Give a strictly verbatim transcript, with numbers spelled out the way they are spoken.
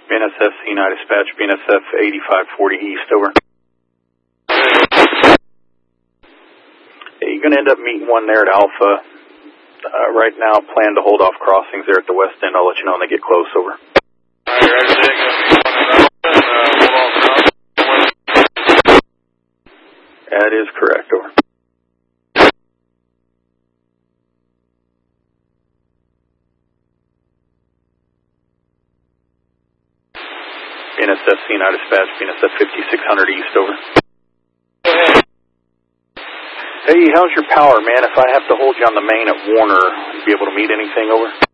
B N S F C nine dispatch, B N S F eighty-five forty east, over. Yeah, you're going to end up meeting one there at Alpha. Uh, right now, plan to hold off crossings there at the west end. I'll let you know when they get close, over. That is correct, over. B N S F C nine dispatch, B N S F fifty-six hundred east, over. Hey, how's your power, man? If I have to hold you on the main at Warner, you be able to meet anything, over?